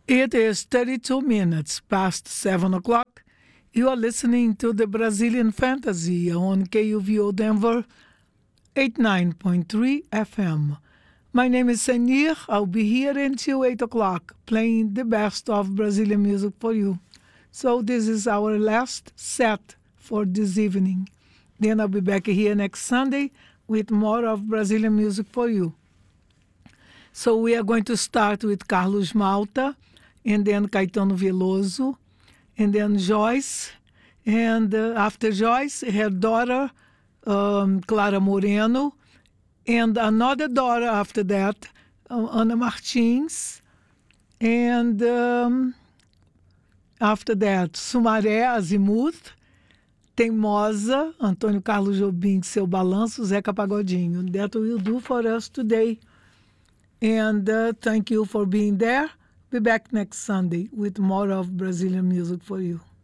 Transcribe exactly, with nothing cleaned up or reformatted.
It is thirty-two minutes past seven o'clock. You are listening to the Brazilian Fantasy on K U V O Denver eighty-nine point three F M. My name is Senir. I'll be here until eight o'clock playing the best of Brazilian music for you. So this is our last set for this evening. Then I'll be back here next Sunday with more of Brazilian music for you. So we are going to start with Carlos Malta, and then Caetano Veloso, and then Joyce, and uh, after Joyce, her daughter, um, Clara Moreno, and another daughter after that, uh, Ana Martins, and um, after that, Sumaré Azimuth, Teimosa, Antônio Carlos Jobim, Seu Balanço, Zeca Pagodinho. That will do for us today. And uh, thank you for being there. Be back next Sunday with more of Brazilian music for you.